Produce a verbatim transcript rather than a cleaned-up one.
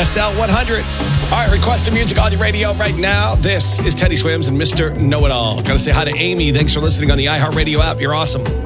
S L one hundred. All right, requesting music on your radio right now. This is Teddy Swims and Mister Know-It-All. Got to say hi to Amy. Thanks for listening on the iHeartRadio app. You're awesome.